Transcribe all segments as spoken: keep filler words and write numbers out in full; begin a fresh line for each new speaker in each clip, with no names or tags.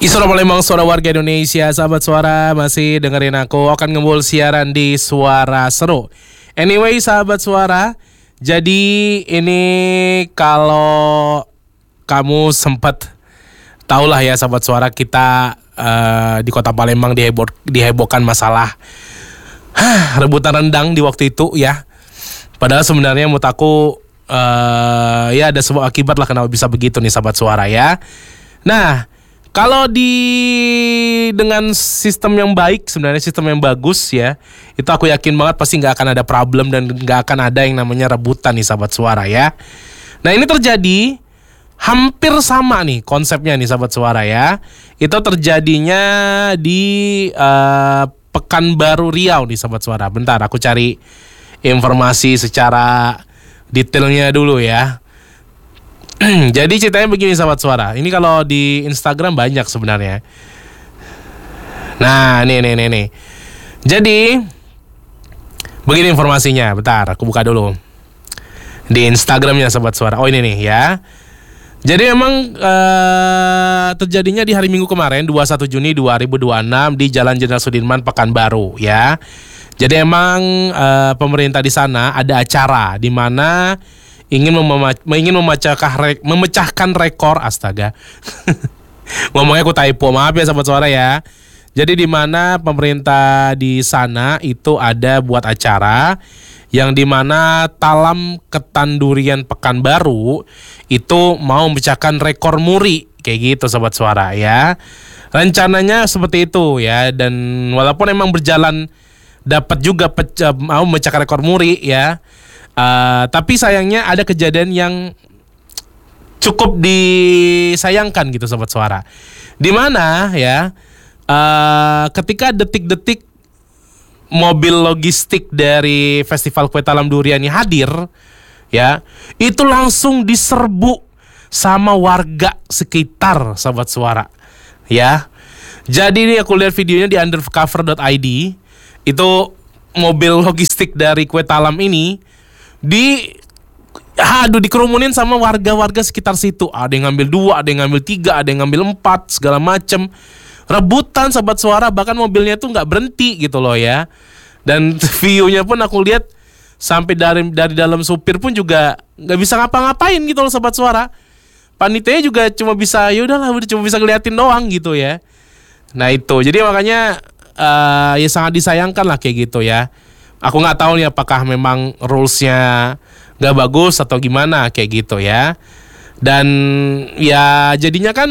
Suara Palembang, suara warga Indonesia, sahabat suara masih dengerin aku. Akan ngembul siaran di Suara Seru. Anyway, sahabat suara, jadi ini kalau kamu sempat tahulah ya sahabat suara, kita uh, di kota Palembang diheboh, dihebohkan masalah huh, rebutan rendang di waktu itu ya. Padahal sebenarnya menurut aku uh, ya ada sebuah akibat lah kenapa bisa begitu nih sahabat suara ya. Nah, kalau di dengan sistem yang baik, sebenarnya sistem yang bagus ya, itu aku yakin banget pasti nggak akan ada problem dan nggak akan ada yang namanya rebutan nih sahabat suara ya. Nah, ini terjadi hampir sama nih konsepnya nih sahabat suara ya. Itu terjadinya di uh, Pekanbaru Riau nih sahabat suara. Bentar, aku cari informasi secara detailnya dulu ya. Jadi ceritanya begini sahabat suara. Ini kalau di Instagram banyak sebenarnya. Nah, nih nih nih nih. Jadi begini informasinya. Bentar, aku buka dulu di Instagramnya sahabat suara. Oh ini nih ya. Jadi memang uh, terjadinya di hari Minggu kemarin dua puluh satu Juni dua ribu dua puluh enam di Jalan Jenderal Sudirman Pekanbaru ya. Jadi emang uh, pemerintah di sana ada acara di mana ingin mema- ingin memecahkan re- memecahkan rekor astaga. Ngomongnya aku typo, maaf ya sahabat suara ya. Jadi di mana pemerintah di sana itu ada buat acara yang di mana Talam Ketan Durian Pekanbaru itu mau memecahkan rekor muri kayak gitu sahabat suara ya. Rencananya seperti itu ya, dan walaupun emang berjalan dapat juga pecah, mau memecahkan rekor muri ya. Uh, tapi sayangnya ada kejadian yang cukup disayangkan gitu sobat suara. Di mana ya uh, ketika detik-detik mobil logistik dari Festival Kue Talam Durian ini hadir ya, itu langsung diserbu sama warga sekitar sobat suara ya. Jadi ini aku lihat videonya di undercover dot i d. Itu mobil logistik dari Kue Talam ini di aduh dikerumunin sama warga-warga sekitar situ. Ada yang ngambil dua, ada yang ngambil tiga, ada yang ngambil empat, segala macem. Rebutan sahabat suara, bahkan mobilnya tuh nggak berhenti gitu loh ya. Dan view-nya pun aku lihat sampai dari dari dalam supir pun juga nggak bisa ngapa-ngapain gitu loh sahabat suara. Panitianya juga cuma bisa ya udahlah, udah cuma bisa ngeliatin doang gitu ya. Nah itu, jadi makanya uh, ya sangat disayangkan lah kayak gitu ya. Aku nggak tahu nih apakah memang rules-nya nggak bagus atau gimana kayak gitu ya. Dan ya jadinya kan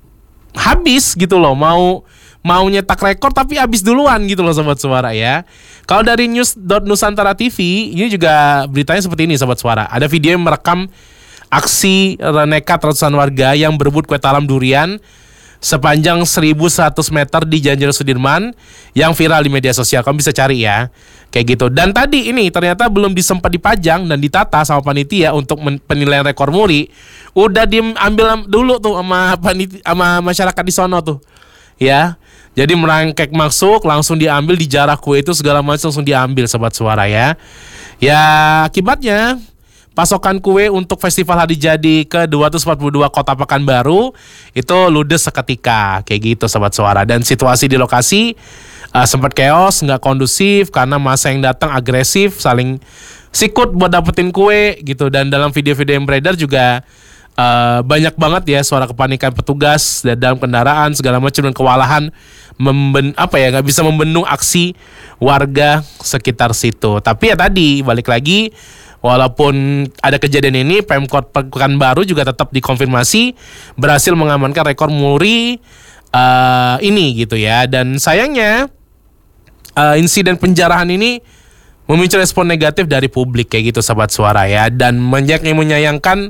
habis gitu loh, mau mau nyetak rekor tapi habis duluan gitu loh sobat suara ya. Kalau dari news dot nusantara t v ini juga beritanya seperti ini sobat suara. Ada video yang merekam aksi nekat ratusan warga yang berebut kue talam durian sepanjang seribu seratus meter di Jalan Jenderal Sudirman yang viral di media sosial. Kamu bisa cari ya, kayak gitu. Dan tadi ini ternyata belum disempat dipajang dan ditata sama panitia untuk men- penilaian rekor muri. Udah diambil dulu tuh sama panitia, sama masyarakat di sono tuh. Ya. Jadi merangkek masuk, langsung diambil, dijarah kue itu segala macam langsung diambil sobat suara ya. Ya akibatnya pasokan kue untuk Festival Hari Jadi ke dua ratus empat puluh dua Kota Pekanbaru itu ludes seketika kayak gitu sobat suara. Dan situasi di lokasi uh, sempat chaos, nggak kondusif karena masa yang datang agresif, saling sikut buat dapetin kue gitu. Dan dalam video-video yang beredar juga uh, banyak banget ya suara kepanikan petugas dan dalam kendaraan segala macam dan kewalahan memben apa ya nggak bisa membendung aksi warga sekitar situ. Tapi ya tadi balik lagi, walaupun ada kejadian ini, Pemkot Pekanbaru juga tetap dikonfirmasi berhasil mengamankan rekor muri uh, ini gitu ya. Dan sayangnya uh, insiden penjarahan ini memicu respon negatif dari publik kayak gitu sahabat suara ya. Dan banyak yang menyayangkan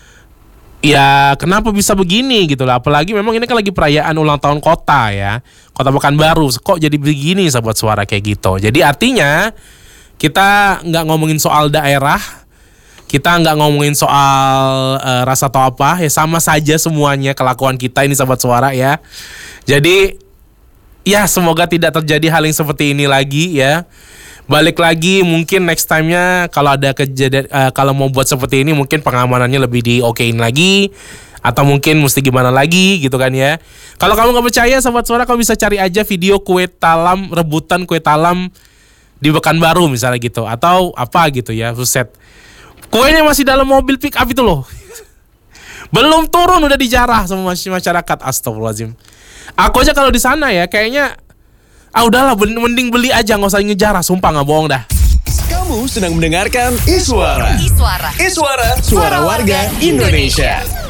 ya kenapa bisa begini gitu lah. Apalagi memang ini kan lagi perayaan ulang tahun kota ya, Kota Pekanbaru, kok jadi begini sahabat suara kayak gitu. Jadi artinya kita nggak ngomongin soal daerah, kita nggak ngomongin soal uh, rasa atau apa, ya sama saja semuanya kelakuan kita ini sahabat suara ya. Jadi ya semoga tidak terjadi hal yang seperti ini lagi ya. Balik lagi mungkin next time-nya kalau ada kejadian uh, kalau mau buat seperti ini mungkin pengamanannya lebih di okein lagi. atau mungkin mesti gimana lagi gitu kan ya. Kalau kamu nggak percaya Sobat Suara, kamu bisa cari aja video kue talam, rebutan kue talam di Pekanbaru misalnya gitu, atau apa gitu ya. Buset, kuenya masih dalam mobil pick up itu loh. Belum turun udah dijarah sama masyarakat. Astagfirullahaladzim. Aku aja kalau di sana ya kayaknya ah udahlah, mending beli aja, nggak usah ngejarah. Sumpah nggak bohong dah.
Kamu sedang mendengarkan Iswara.
Iswara.
Iswara, suara warga Indonesia.